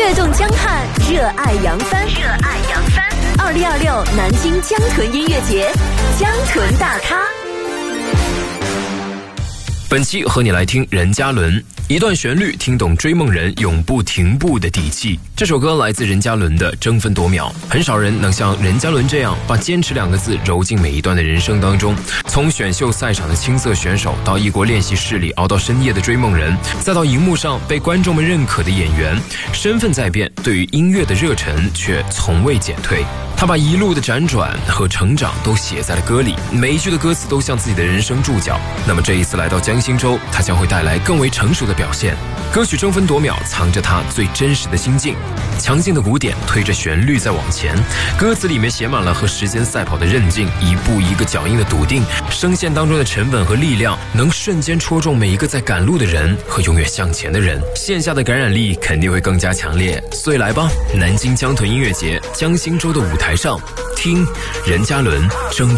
跃动江汉，热爱扬帆。2026南京江豚音乐节，江豚大咖。 本期和你来听任嘉伦，一段旋律听懂追梦人永不停步的底气。这首歌来自任嘉伦的《争分夺秒》，很少人能像任嘉伦这样把坚持2个字揉进每一段的人生当中。从选秀赛场的青涩选手，到异国练习室里熬到深夜的追梦人，再到荧幕上被观众们认可的演员，身份在变，对于音乐的热忱却从未减退。他把一路的辗转和成长都写在了歌里，每一句的歌词都像自己的人生注脚。那么这一次来到江心洲，他将会带来更为成熟的表现。歌曲《争分夺秒》藏着他最真实的心境，强劲的鼓点推着旋律在往前，歌词里面写满了和时间赛跑的韧劲，一步一个脚印的笃定，声线当中的沉稳和力量，能瞬间戳中每一个在赶路的人和永远向前的人，线下的感染力肯定会更加强烈。所以来吧，南京江豚音乐节江心洲的舞台上，听任嘉伦《争